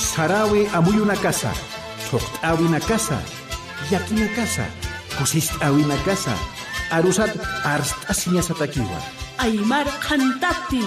Sarawi amuyuna casa, choqt'awina casa, yakina casa, kusist'awina casa, arusat arst'asiña satakiwa. Aymar Khantapi.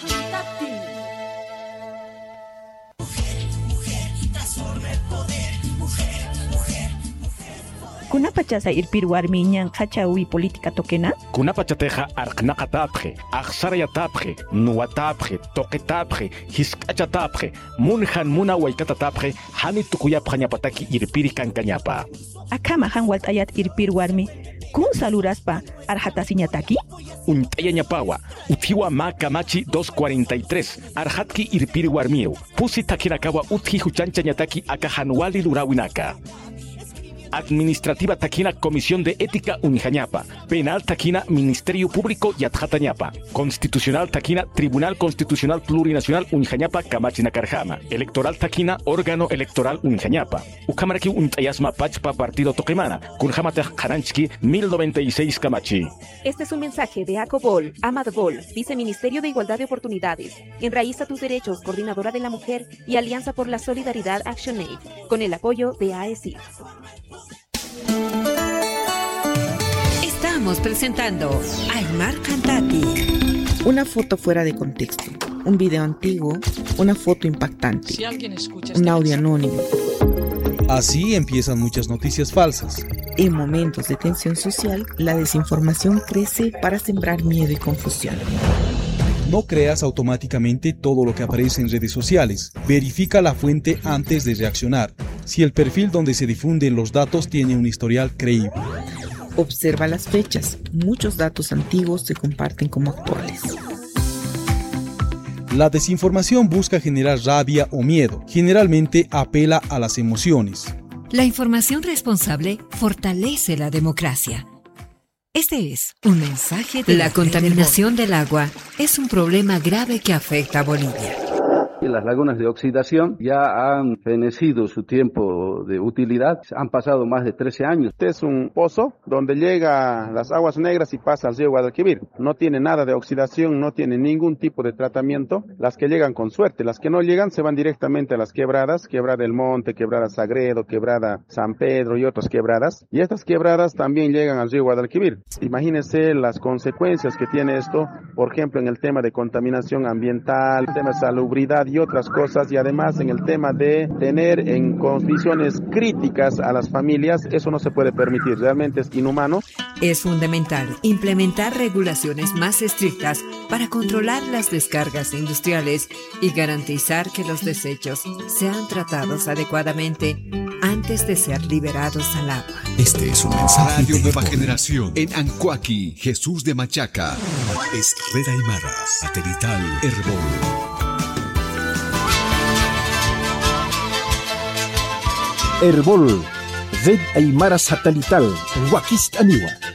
Kunapachasa irpir warmiñan hachawi política toquena? Kunapachateja arqnaqatapje, aqsarayatapje, nuwatapje, toqetapje, hisk'achatapje, munhan muna waykatatapje, hani tukuyapja ñapataki irpiri kankañapa. Akama han walt'ayat irpir warmi, kun saluraspa arhatasiñataki? Untaya ñapawa, utiwa makamachi 243, arhatki irpiri warmiu, pusi takinakawa utji huchancha ñataki aka hanuali lurawinaka. Administrativa Taquina Comisión de Ética Unijañapa, Penal Taquina Ministerio Público Yatjatañapa, Constitucional Taquina Tribunal Constitucional Plurinacional Unijañapa Kamachinakarjama, Electoral Taquina Órgano Electoral Unijañapa, Ukamaraki Untayasma Pachpa Partido Toquemana, Kunjamata Jaranchki 1096 Kamachi. Este es un mensaje de ACO Bol, Amad Bol, Viceministerio de Igualdad de Oportunidades, Enraiza tus Derechos, Coordinadora de la Mujer y Alianza por la Solidaridad ActionAid, con el apoyo de AECID. Estamos presentando Aymar Khantapi. Una foto fuera de contexto, un video antiguo, una foto impactante, un audio anónimo. Así empiezan muchas noticias falsas. En momentos de tensión social, la desinformación crece para sembrar miedo y confusión. No creas automáticamente todo lo que aparece en redes sociales. Verifica la fuente antes de reaccionar. Si el perfil donde se difunden los datos tiene un historial creíble. Observa las fechas. Muchos datos antiguos se comparten como actuales. La desinformación busca generar rabia o miedo. Generalmente apela a las emociones. La información responsable fortalece la democracia. Este es un mensaje de la contaminación del agua. Es un problema grave que afecta a Bolivia. Las lagunas de oxidación ya han fenecido su tiempo de utilidad, han pasado más de 13 años. Este es un pozo donde llega las aguas negras y pasa al río Guadalquivir. No tiene nada de oxidación, no tiene ningún tipo de tratamiento. Las que llegan con suerte, las que no llegan se van directamente a las quebradas, Quebrada del Monte, Quebrada Sagredo, Quebrada San Pedro y otras quebradas. Y estas quebradas también llegan al río Guadalquivir. Imagínense las consecuencias que tiene esto, por ejemplo, en el tema de contaminación ambiental, el tema de salubridad y otras cosas, y además en el tema de tener en condiciones críticas a las familias, eso no se puede permitir, realmente es inhumano. Es fundamental implementar regulaciones más estrictas para controlar las descargas industriales y garantizar que los desechos sean tratados adecuadamente antes de ser liberados al agua. Este es un mensaje Radio Nueva Generación en Ancoaqui, Jesús de Machaca. Es Red Aymara, satelital Herbol. Herbol, Red Aymara Satelital, Huaquistaniwa.